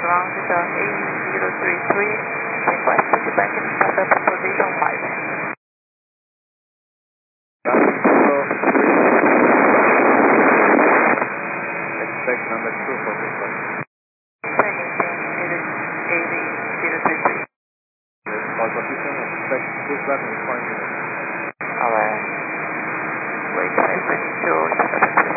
ground A033, request to back in startup position 5. Expect number 2 for this one. Taking A033. For position, expect pushback in 5 minutes. Alright. Wait 5 minutes to start.